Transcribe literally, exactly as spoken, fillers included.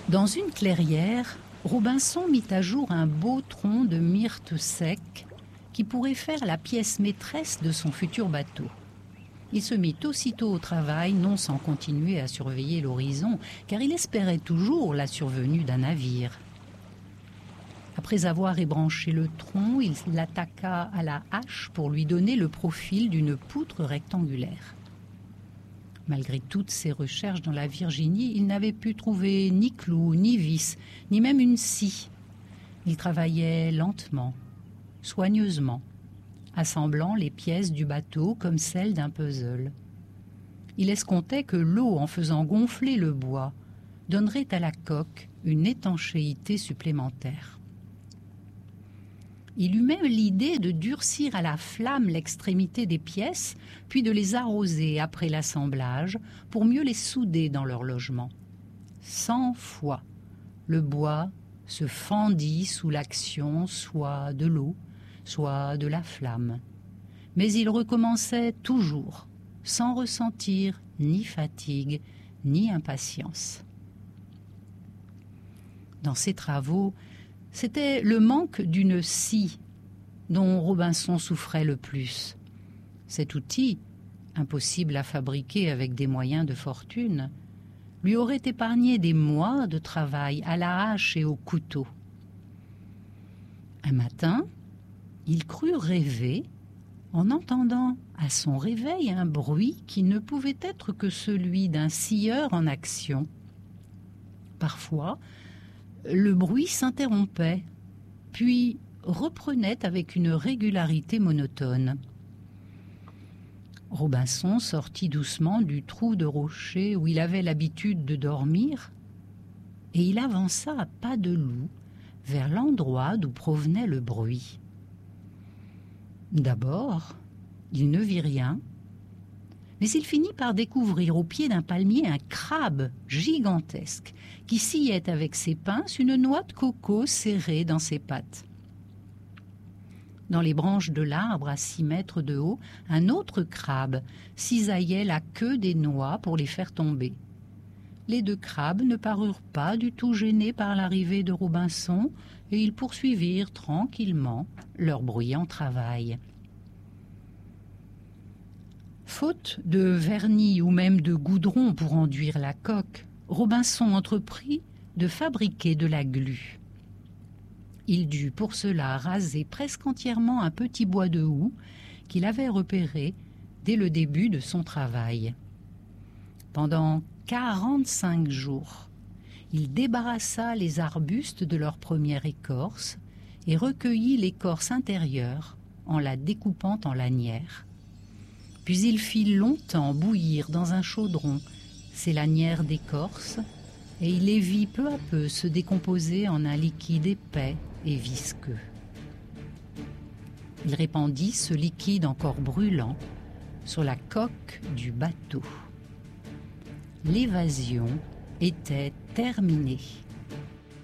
Dans une clairière, Robinson mit à jour un beau tronc de myrte sec qui pourrait faire la pièce maîtresse de son futur bateau. Il se mit aussitôt au travail, non sans continuer à surveiller l'horizon, car il espérait toujours la survenue d'un navire. Après avoir ébranché le tronc, il l'attaqua à la hache pour lui donner le profil d'une poutre rectangulaire. Malgré toutes ses recherches dans la Virginie, il n'avait pu trouver ni clous, ni vis, ni même une scie. Il travaillait lentement, soigneusement, assemblant les pièces du bateau comme celles d'un puzzle. Il escomptait que l'eau, en faisant gonfler le bois, donnerait à la coque une étanchéité supplémentaire. Il eut même l'idée de durcir à la flamme l'extrémité des pièces, puis de les arroser après l'assemblage pour mieux les souder dans leur logement. Cent fois, le bois se fendit sous l'action soit de l'eau, soit de la flamme. Mais il recommençait toujours, sans ressentir ni fatigue, ni impatience. Dans ses travaux, c'était le manque d'une scie dont Robinson souffrait le plus. Cet outil, impossible à fabriquer avec des moyens de fortune, lui aurait épargné des mois de travail à la hache et au couteau. Un matin, il crut rêver en entendant à son réveil un bruit qui ne pouvait être que celui d'un scieur en action. Parfois, le bruit s'interrompait, puis reprenait avec une régularité monotone. Robinson sortit doucement du trou de rocher où il avait l'habitude de dormir, et il avança à pas de loup vers l'endroit d'où provenait le bruit. D'abord, il ne vit rien, mais il finit par découvrir au pied d'un palmier un crabe gigantesque qui sciait avec ses pinces une noix de coco serrée dans ses pattes. Dans les branches de l'arbre à six mètres de haut, un autre crabe cisaillait la queue des noix pour les faire tomber. Les deux crabes ne parurent pas du tout gênés par l'arrivée de Robinson et ils poursuivirent tranquillement leur bruyant travail. Faute de vernis ou même de goudron pour enduire la coque, Robinson entreprit de fabriquer de la glu. Il dut pour cela raser presque entièrement un petit bois de houx qu'il avait repéré dès le début de son travail. Pendant quarante-cinq jours, il débarrassa les arbustes de leur première écorce et recueillit l'écorce intérieure en la découpant en lanières. Puis il fit longtemps bouillir dans un chaudron ces lanières d'écorce et il les vit peu à peu se décomposer en un liquide épais et visqueux. Il répandit ce liquide encore brûlant sur la coque du bateau. L'évasion était terminée.